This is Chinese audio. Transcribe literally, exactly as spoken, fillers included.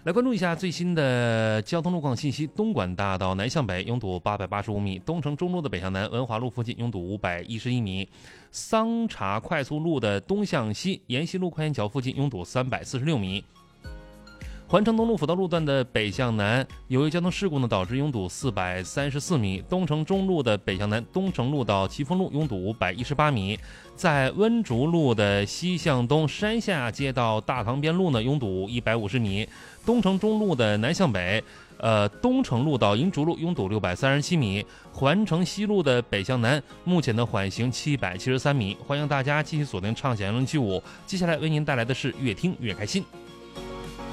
来关注一下最新的交通路况信息。东莞大道南向北拥堵八百八十五米，东城中路的北向南文华路附近拥堵五百一十一米，桑茶快速路的东向西沿西路快线桥附近拥堵三百四十六米。环城东路辅道路段的北向南，由于交通事故呢，导致拥堵四百三十四米。东城中路的北向南，东城路到奇峰路拥堵五百一十八米。在温竹路的西向东山下街到大塘边路呢，拥堵一百五十米。东城中路的南向北，呃，东城路到银竹路拥堵六百三十七米。环城西路的北向南，目前的缓行七百七十三米。欢迎大家继续锁定畅享零零七五，接下来为您带来的是越听越开心。